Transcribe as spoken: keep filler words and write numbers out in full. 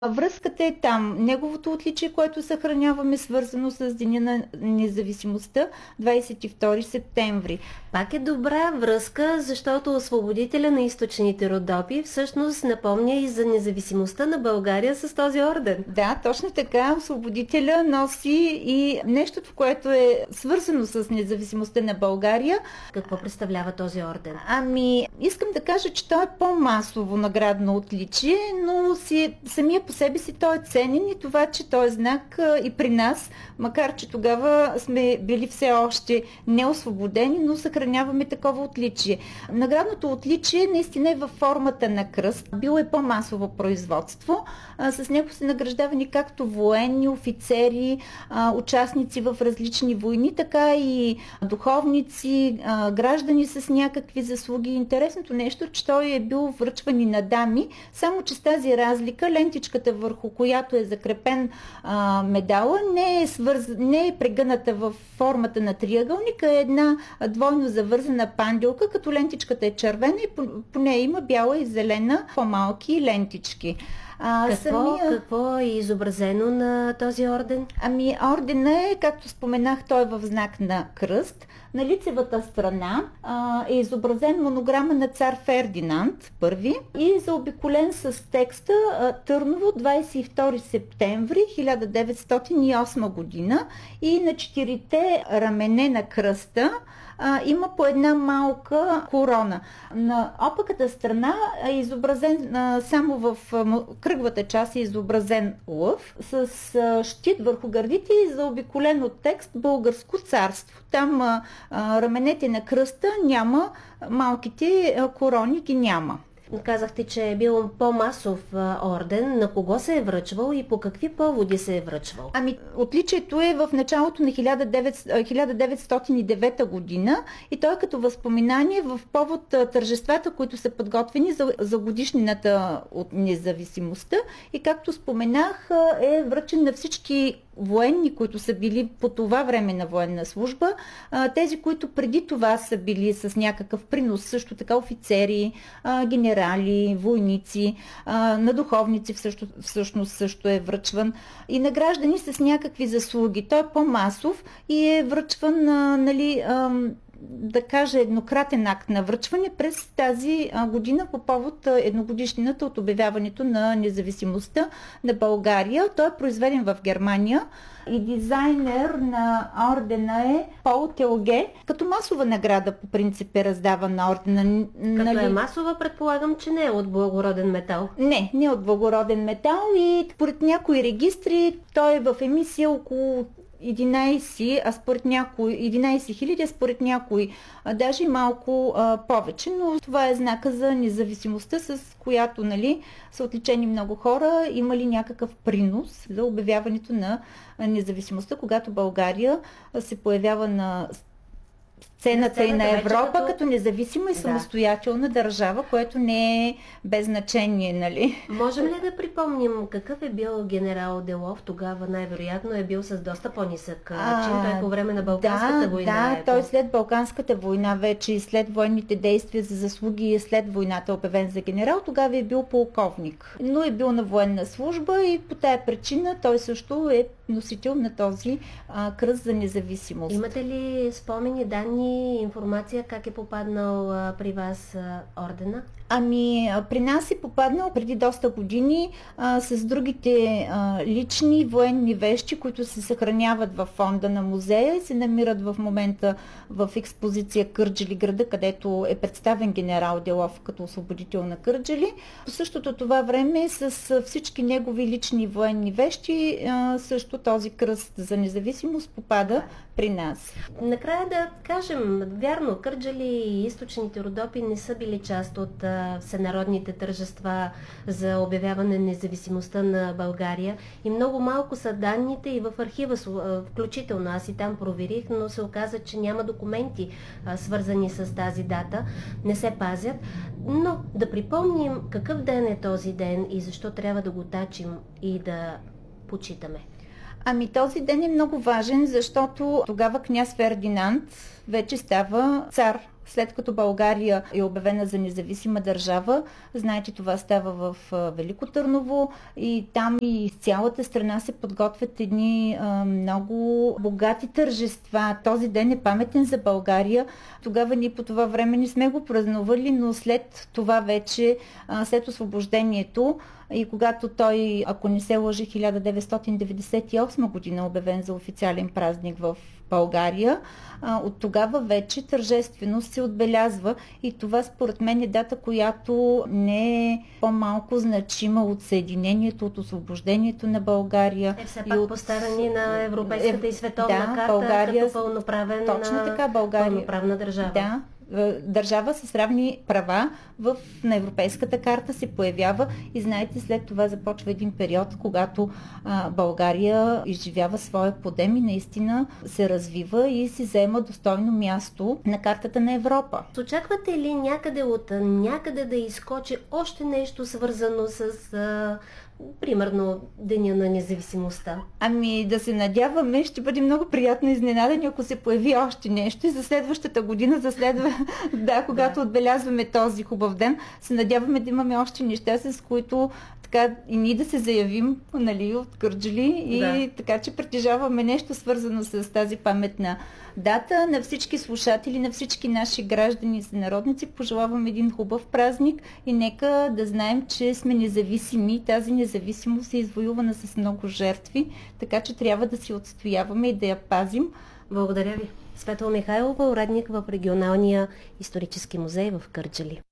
Връзката е там. Неговото отличие, което съхраняваме, свързано с Деня на независимостта, двадесет и втори септември. Пак е добра връзка, защото освободителя на източните Родопи всъщност напомня и за независимостта на България с този орден. Да, точно така. Освободителя носи и нещото, което е свързано с независимостта на България. Какво представлява този орден? Ами, искам да кажа, че той е по-масово наградно отличие, но си, самия по себе си той е ценен и това, че той е знак и при нас, макар че тогава сме били все още неосвободени, но съхраняваме такова отличие. Наградното отличие наистина е във формата на кръст. Било е по-масово производство. А, с него са награждавани както военни, офицери, а, участници в различни войни, така и духовници, а, граждани с някакви заслуги. Интересното нещо, че той е бил връчван и на дами, само че с тази разлика лентичката, върху която е закрепен а, медала, не е, свърз... не е прегъната в формата на триъгълника, е една двойно завързана панделка, като лентичката е червена и по, по нея има бяла и зелена по-малки лентички. А, какво, самия... какво е изобразено на този орден? Ами ордена е, както споменах, той е в знак на кръст. На лицевата страна а, е изобразен монограма на цар Фердинанд първи и заобиколен с текста а, Търново, двадесет и втори септември хиляда деветстотин и осма година, и на четирите рамене на кръста а, има по една малка корона. На опаката страна е изобразен а, само в а, кръглата част е изобразен лъв с а, щит върху гърдите и заобиколен от текст Българско царство. Там а, а, раменете на кръста няма, малките а, корони ги няма. Казахте, че е бил по-масов орден. На кого се е връчвал и по какви поводи се е връчвал? Ами, отличието е в началото на хиляда деветстотин и девета година и той като възпоминание в повод тържествата, които са подготвени за, за годишнината от независимостта, и както споменах, е връчен на всички военни, които са били по това време на военна служба, тези, които преди това са били с някакъв принос, също така офицери, генерали, войници, на духовници всъщност също е връчван, и на граждани с някакви заслуги. Той е по-масов и е връчван, нали, да кажа, еднократен акт на връчване през тази година по повод едногодишнината от обявяването на независимостта на България. Той е произведен в Германия и дизайнер на ордена е Пол Телге. Като масова награда по принцип е раздаван на ордена. Като нали... е масова, предполагам, че не е от благороден метал. Не, не е от благороден метал и според някои регистри той е в емисия около единадесет, а според някои единадесет хиляди, а според някои а, даже малко а, повече, но това е знака за независимостта, с която, нали, са отличени много хора, имали някакъв принос за обявяването на независимостта, когато България се появява на сцената и на Европа като... като независима и самостоятелна да. държава, което не е без значение, нали? Можем ли да припомним какъв е бил генерал Делов? Тогава най-вероятно е бил с доста по-нисък чин. Той по време на Балканската да, война. Да, е той след Балканската война вече и след военните действия за заслуги след войната обявен за генерал, тогава е бил полковник. Но е бил на военна служба и по тая причина той също е носител на този а, кръст за независимост. Имате ли спомени, данни, информация как е попаднал а, при вас а, ордена? Ами, при нас е попаднал преди доста години а, с другите а, лични военни вещи, които се съхраняват в фонда на музея и се намират в момента в експозиция Кърджали града, където е представен генерал Делов като освободител на Кърджали. По същото това време с всички негови лични военни вещи а, също този кръст за независимост попада при нас. Накрая да кажем, вярно, Кърджали и източните Родопи не са били част от а, всенародните тържества за обявяване на независимостта на България и много малко са данните и в архива, включително аз и там проверих, но се оказа, че няма документи а, свързани с тази дата, не се пазят. Но да припомним какъв ден е този ден и защо трябва да го тачим и да почитаме. Ами този ден е много важен, защото тогава княз Фердинанд вече става цар след като България е обявена за независима държава. Знаете, това става в Велико Търново и там и из цялата страна се подготвят едни а, много богати тържества. Този ден е паметен за България. Тогава ние по това време не сме го празнували, но след това вече, а, след освобождението, и когато той, ако не се лъжи, хиляда деветстотин деветдесет и осма година обявен за официален празник в България, от тогава вече тържествено се отбелязва и това според мен е дата, която не е по-малко значима от съединението, от освобождението на България. Е все пак от... поставени на европейската е, и световна да, карта България, като пълноправен, точно така, България, пълноправна държава. Да, държава с равни права в, на европейската карта се появява и знаете, след това започва един период, когато а, България изживява своя подем и наистина се развива и си заема достойно място на картата на Европа. Очаквате ли някъде от някъде да изкочи още нещо свързано с а, примерно Деня на независимостта? Ами да се надяваме, ще бъде много приятно изненадани, ако се появи още нещо и за следващата година, за следва, да, когато да. отбелязваме този хубав ден, се надяваме да имаме още неща, с които така и ние да се заявим, нали, от Кърджали и да. така, че притежаваме нещо свързано с тази паметна дата. На всички слушатели, на всички наши граждани и сънародници пожелавам един хубав празник и нека да знаем, че сме независими. Тази независимост е извоювана с много жертви, така че трябва да си отстояваме и да я пазим. Благодаря ви. Светла Михайлова, уредник в регионалния исторически музей в Кърджали.